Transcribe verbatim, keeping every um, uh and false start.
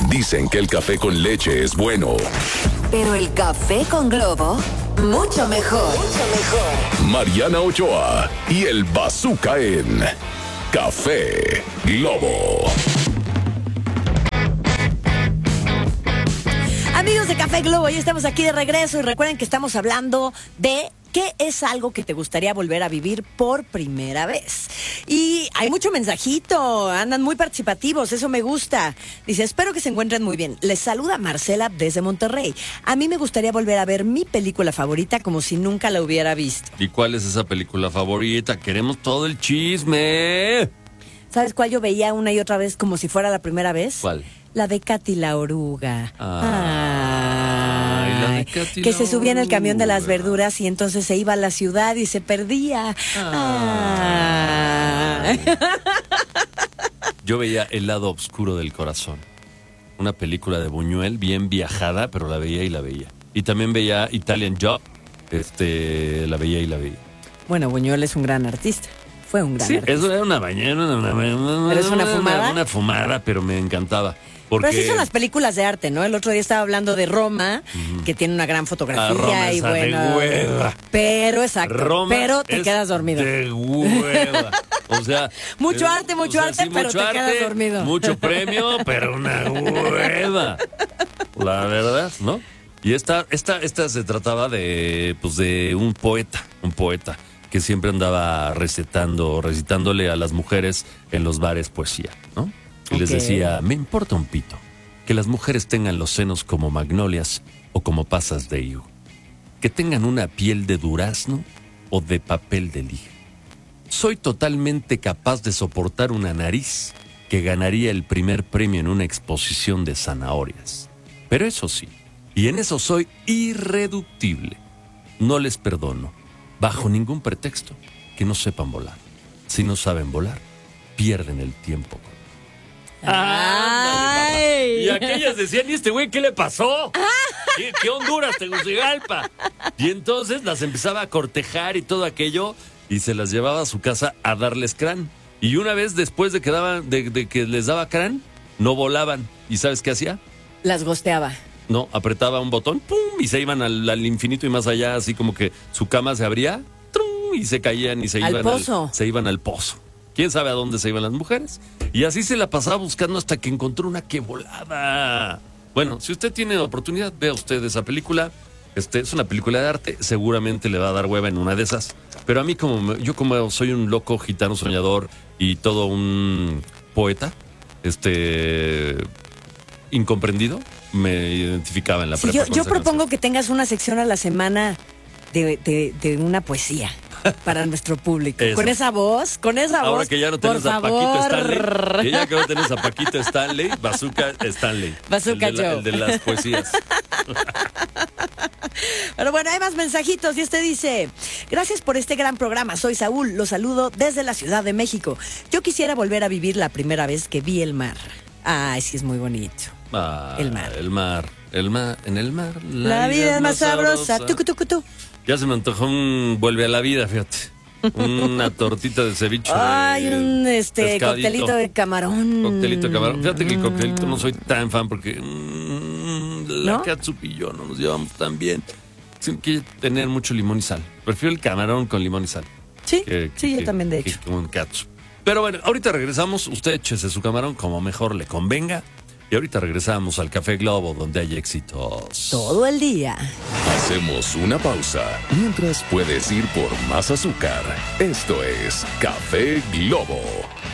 Dicen que el café con leche es bueno. Pero el café con Globo, mucho mejor. Mucho mejor. Mariana Ochoa y el Bazooka en Café Globo. Amigos de Café Globo, hoy estamos aquí de regreso y recuerden que estamos hablando de qué es algo que te gustaría volver a vivir por primera vez. Y hay mucho mensajito, andan muy participativos, eso me gusta. Dice, espero que se encuentren muy bien. Les saluda Marcela desde Monterrey. A mí me gustaría volver a ver mi película favorita como si nunca la hubiera visto. ¿Y cuál es esa película favorita? Queremos todo el chisme. ¿Sabes cuál yo veía una y otra vez como si fuera la primera vez? ¿Cuál? La de Katy la oruga. Ay, Ay, la de Katy que la se subía en el camión de las oruga. verduras y entonces se iba a la ciudad y se perdía. Ay. Yo veía El lado oscuro del corazón. Una película de Buñuel bien viajada, pero la veía y la veía. Y también veía Italian Job. Este, la veía y la veía. Bueno, Buñuel es un gran artista. Fue un gran Sí, artista. eso era una mañana, una, una, ¿Pero es una fumada? Una, una fumada, pero me encantaba. Porque... Pero así son las películas de arte, ¿no? El otro día estaba hablando de Roma, uh-huh. que tiene una gran fotografía ah, Roma y esa bueno. De hueva. Pero exacto. Roma pero te quedas dormido. De hueva. O sea. mucho eh, arte, mucho o sea, arte, sí, pero mucho te arte, quedas dormido. Mucho premio, pero una hueva. La verdad, ¿no? Y esta, esta, esta se trataba de, pues, de un poeta, un poeta que siempre andaba recetando, recitándole a las mujeres en los bares poesía, ¿no? Y okay. les decía, me importa un pito que las mujeres tengan los senos como magnolias o como pasas de higo, que tengan una piel de durazno o de papel de liga. Soy totalmente capaz de soportar una nariz que ganaría el primer premio en una exposición de zanahorias. Pero eso sí, y en eso soy irreductible, no les perdono, bajo ningún pretexto, que no sepan volar. Si no saben volar, pierden el tiempo. Ay. Y aquellas decían, ¿y este güey qué le pasó? ¿Qué, qué Honduras, Tegucigalpa? Y entonces las empezaba a cortejar y todo aquello, y se las llevaba a su casa a darles crán. Y una vez después de que, daban, de, de que les daba crán, no volaban. ¿Y sabes qué hacía? Las gosteaba. No, apretaba un botón, ¡pum! Y se iban al, al infinito y más allá, así como que su cama se abría, ¡trum! Y se caían y se al iban pozo. Al, se iban al pozo. ¿Quién sabe a dónde se iban las mujeres? Y así se la pasaba buscando hasta que encontró una que volaba. Bueno, si usted tiene oportunidad, vea usted esa película. Este, es una película de arte, seguramente le va a dar hueva en una de esas. Pero a mí, como yo como soy un loco gitano soñador y todo un poeta, este incomprendido, me identificaba en la sí, prepa. Yo, yo propongo canción. Que tengas una sección a la semana de, de, de una poesía para nuestro público. Eso. Con esa voz, con esa Ahora voz. Ahora que ya no tenés a Paquito Stanley, que ya que no tenés a Paquito Stanley, Bazooka Stanley. Bazooka el, de la, el de las poesías. Pero bueno, hay más mensajitos y este dice, gracias por este gran programa, soy Saúl, los saludo desde la Ciudad de México. Yo quisiera volver a vivir la primera vez que vi el mar. Ay, sí es muy bonito. Ah, el mar. El mar, el mar, en el mar. La, la vida, vida es más sabrosa. sabrosa. Tucu, tucu, tucu. Ya se me antojó un vuelve a la vida, fíjate. Una tortita de ceviche. Ay, de un este pescadito. Coctelito de camarón. Coctelito de camarón. Fíjate que el coctelito no soy tan fan porque mmm, la ¿no? catsup y yo no nos llevamos tan bien. Tiene que tener mucho limón y sal. Prefiero el camarón con limón y sal. Sí, que, sí, que, yo también de hecho. Que un catsup. Pero bueno, ahorita regresamos. Usted échese su camarón como mejor le convenga. Y ahorita regresamos al Café Globo, donde hay éxitos todo el día. Hacemos una pausa. Mientras puedes ir por más azúcar. Esto es Café Globo.